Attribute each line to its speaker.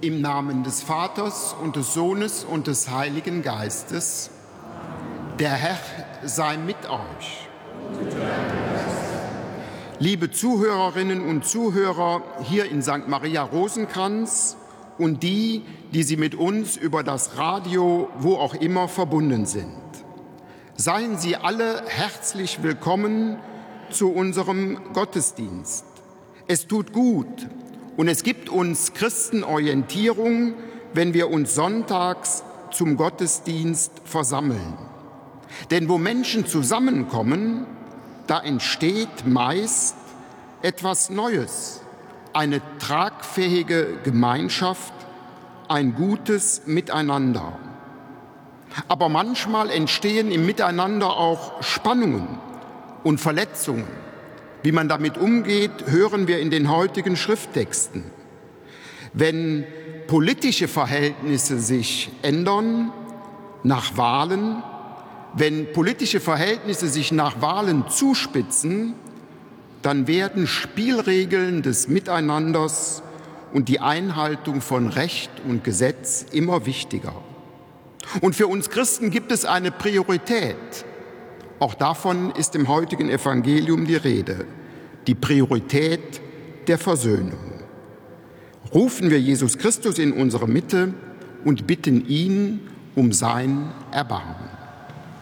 Speaker 1: Im Namen des Vaters und des Sohnes und des Heiligen Geistes. Der Herr sei mit euch. Liebe Zuhörerinnen und Zuhörer hier in St. Maria Rosenkranz und die, die Sie mit uns über das Radio, wo auch immer, verbunden sind. Seien Sie alle herzlich willkommen zu unserem Gottesdienst. Es tut gut und es gibt uns Christen Orientierung, wenn wir uns sonntags zum Gottesdienst versammeln. Denn wo Menschen zusammenkommen, da entsteht meist etwas Neues, eine tragfähige Gemeinschaft, ein gutes Miteinander. Aber manchmal entstehen im Miteinander auch Spannungen und Verletzungen. Wie man damit umgeht, hören wir in den heutigen Schrifttexten. Wenn politische Verhältnisse sich ändern nach Wahlen, wenn politische Verhältnisse sich nach Wahlen zuspitzen, dann werden Spielregeln des Miteinanders und die Einhaltung von Recht und Gesetz immer wichtiger. Und für uns Christen gibt es eine Priorität. Auch davon ist im heutigen Evangelium die Rede, die Priorität der Versöhnung. Rufen wir Jesus Christus in unsere Mitte und bitten ihn um sein Erbarmen.